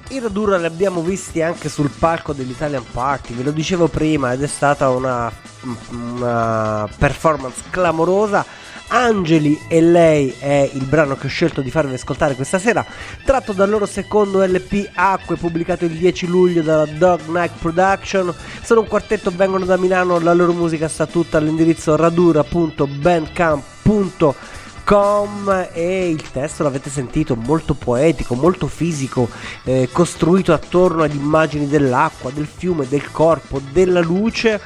I Radura li abbiamo visti anche sul palco dell'Italian Party, ve lo dicevo prima, ed è stata una performance clamorosa. Angeli e lei è il brano che ho scelto di farvi ascoltare questa sera, tratto dal loro secondo LP Acque, pubblicato il 10 luglio dalla Dog Night Production. Sono un quartetto, vengono da Milano, la loro musica sta tutta all'indirizzo radura.bandcamp.com e il testo l'avete sentito, molto poetico, molto fisico, costruito attorno ad immagini dell'acqua, del fiume, del corpo, della luce.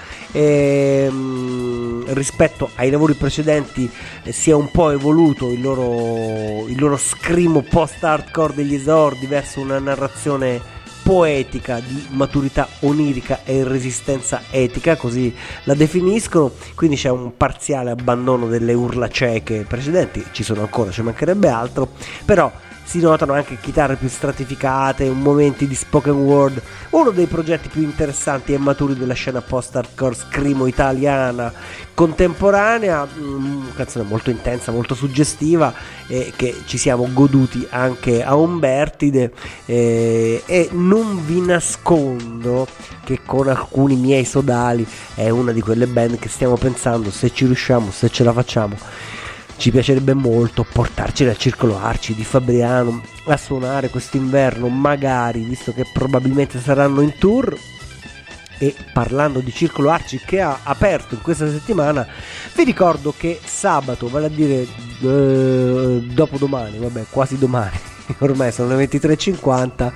Rispetto ai lavori precedenti si è un po' evoluto il loro scrimo post-hardcore degli esordi verso una narrazione poetica di maturità onirica e resistenza etica, così la definiscono. Quindi c'è un parziale abbandono delle urla cieche precedenti, ci sono ancora, ci mancherebbe altro, però si notano anche chitarre più stratificate, momenti di spoken word. Uno dei progetti più interessanti e maturi della scena post-hardcore scrimo italiana contemporanea, canzone molto intensa, molto suggestiva, che ci siamo goduti anche a Umbertide, e non vi nascondo che con alcuni miei sodali è una di quelle band che stiamo pensando, se ci riusciamo, se ce la facciamo, ci piacerebbe molto portarci al Circolo Arci di Fabriano a suonare quest'inverno, magari, visto che probabilmente saranno in tour. E parlando di Circolo Arci che ha aperto in questa settimana, vi ricordo che sabato, vale a dire dopodomani, vabbè quasi domani, ormai sono le 23:50,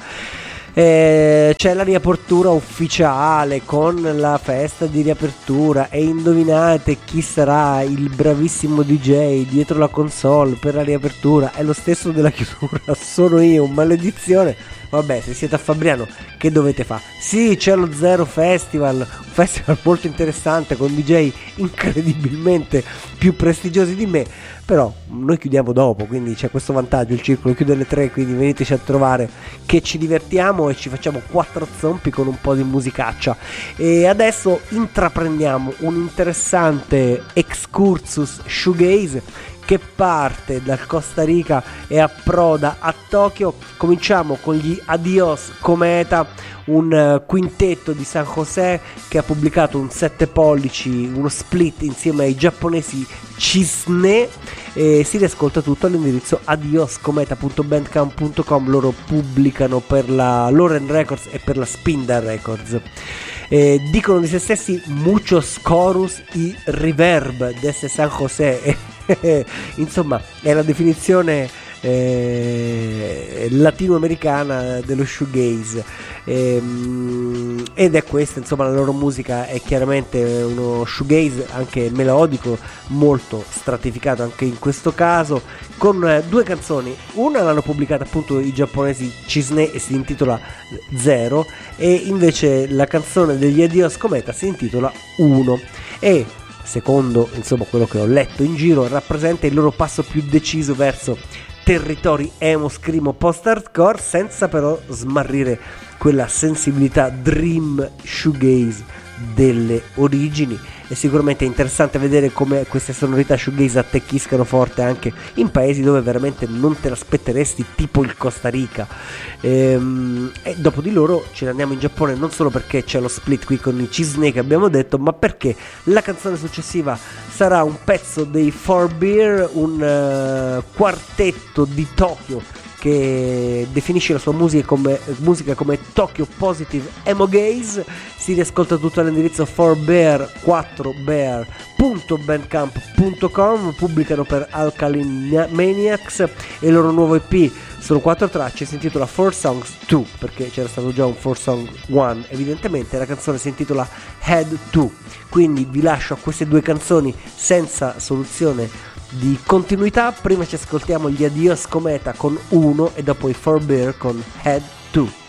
c'è la riapertura ufficiale con la festa di riapertura, e indovinate chi sarà il bravissimo DJ dietro la console per la riapertura? È lo stesso della chiusura, sono io, maledizione. Vabbè, se siete a Fabriano, che dovete fare? Sì, c'è lo Zero Festival, un festival molto interessante con DJ incredibilmente più prestigiosi di me, però noi chiudiamo dopo, quindi c'è questo vantaggio, il circolo chiude alle 3, quindi veniteci a trovare che ci divertiamo e ci facciamo 4 zompi con un po' di musicaccia. E adesso intraprendiamo un interessante excursus shoegaze che parte dal Costa Rica e approda a Tokyo. Cominciamo con gli Adios Cometa, un quintetto di San José che ha pubblicato un 7 pollici, uno split insieme ai giapponesi Cisne, e si riascolta tutto all'indirizzo adioscometa.bandcamp.com. Loro pubblicano per la Loren Records e per la Spinda Records. Dicono di se stessi muchos chorus y reverb desde San José. Insomma, è la definizione latinoamericana dello shoegaze, ed è questa, insomma, la loro musica è chiaramente uno shoegaze anche melodico, molto stratificato anche in questo caso, con 2 canzoni. Una l'hanno pubblicata appunto i giapponesi Cisne e si intitola Zero, e invece la canzone degli Adios Cometa si intitola Uno, e secondo, insomma, quello che ho letto in giro, rappresenta il loro passo più deciso verso territori emo scrimo post-hardcore, senza però smarrire quella sensibilità dream shoegaze delle origini. È sicuramente interessante vedere come queste sonorità shoegaze attecchiscano forte anche in paesi dove veramente non te l'aspetteresti, tipo il Costa Rica. E dopo di loro ce ne andiamo in Giappone, non solo perché c'è lo split qui con i Cisne che abbiamo detto, ma perché la canzone successiva sarà un pezzo dei 4Beer, un quartetto di Tokyo che definisce la sua musica come Tokyo Positive Emo Gaze. Si riascolta tutto all'indirizzo 4bear.bandcamp.com. pubblicano per Alkaline Maniacs e il loro nuovo EP sono 4 tracce, si intitola 4 Songs 2, perché c'era stato già un 4 Song 1 evidentemente. La canzone si intitola Head 2, quindi vi lascio a queste 2 canzoni senza soluzione di continuità. Prima ci ascoltiamo gli Adios Cometa con Uno e dopo i 4Bear con Head 2.